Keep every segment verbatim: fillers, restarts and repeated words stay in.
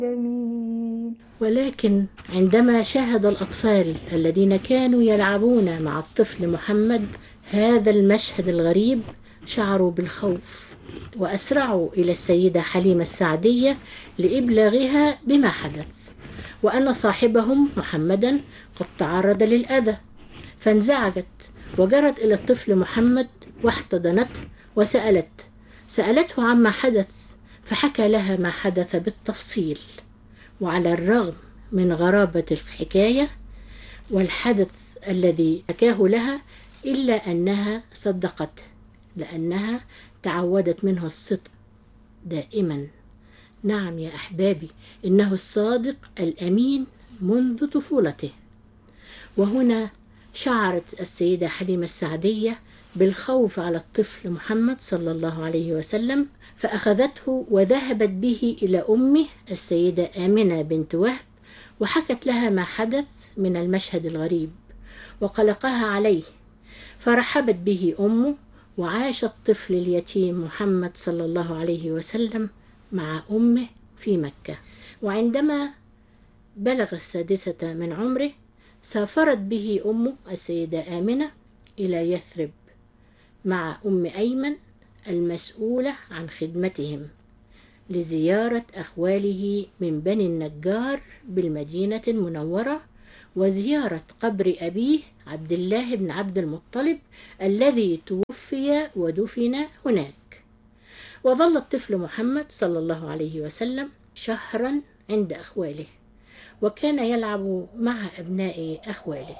جميل. ولكن عندما شاهد الأطفال الذين كانوا يلعبون مع الطفل محمد هذا المشهد الغريب شعروا بالخوف وأسرعوا إلى السيدة حليمة السعدية لإبلاغها بما حدث، وأن صاحبهم محمدا قد تعرض للأذى، فانزعجت وجرت إلى الطفل محمد واحتضنته وسألت سألته عما حدث، فحكى لها ما حدث بالتفصيل. وعلى الرغم من غرابة الحكاية والحدث الذي حكاه لها إلا أنها صدقته، لأنها تعودت منه الصدق دائما. نعم يا أحبابي، إنه الصادق الأمين منذ طفولته. وهنا شعرت السيدة حليمة السعدية بالخوف على الطفل محمد صلى الله عليه وسلم، فأخذته وذهبت به إلى أمه السيدة آمنة بنت وهب، وحكت لها ما حدث من المشهد الغريب وقلقها عليه، فرحبت به أمه، وعاش الطفل اليتيم محمد صلى الله عليه وسلم مع أمه في مكة. وعندما بلغ السادسة من عمره سافرت به أمه السيدة آمنة إلى يثرب مع أم أيمن المسؤولة عن خدمتهم لزيارة أخواله من بني النجار بالمدينة المنورة، وزيارة قبر أبيه عبد الله بن عبد المطلب الذي توفي ودفن هناك. وظل الطفل محمد صلى الله عليه وسلم شهرا عند أخواله، وكان يلعب مع أبناء أخواله.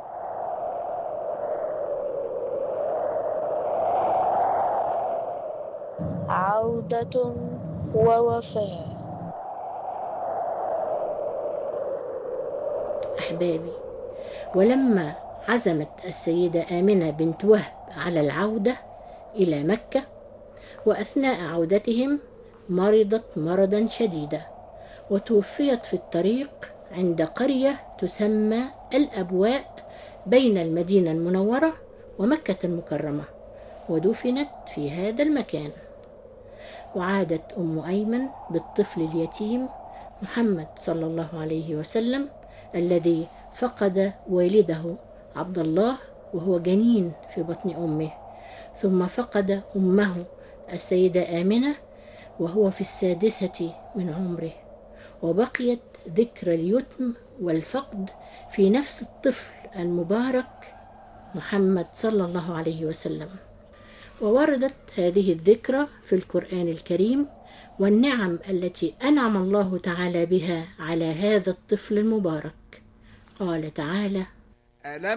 عودة ووفاة. أحبابي، ولما عزمت السيدة آمنة بنت وهب على العودة إلى مكة، وأثناء عودتهم مرضت مرضا شديدا وتوفيت في الطريق عند قرية تسمى الأبواء بين المدينة المنورة ومكة المكرمة، ودفنت في هذا المكان. وعادت أم أيمن بالطفل اليتيم محمد صلى الله عليه وسلم الذي فقد والده عبد الله وهو جنين في بطن أمه، ثم فقد أمه السيدة آمنة وهو في السادسة من عمره، وبقيت ذكرى اليتم والفقد في نفس الطفل المبارك محمد صلى الله عليه وسلم. ووردت هذه الذكرى في القرآن الكريم، والنعم التي أنعم الله تعالى بها على هذا الطفل المبارك. قال تعالى: ألم